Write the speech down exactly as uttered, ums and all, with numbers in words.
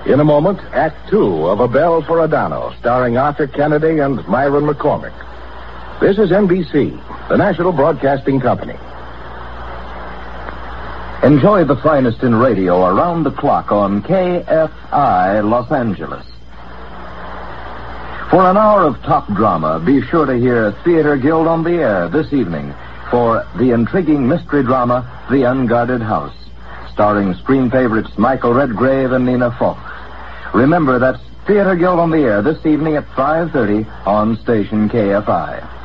In a moment, Act Two of A Bell for Adano, starring Arthur Kennedy and Myron McCormick. This is N B C, the National Broadcasting Company. Enjoy the finest in radio around the clock on K F I Los Angeles. For an hour of top drama, be sure to hear Theater Guild on the Air this evening for the intriguing mystery drama, The Unguarded House, starring screen favorites Michael Redgrave and Nina Falk. Remember, that's Theater Guild on the Air this evening at five thirty on station K F I.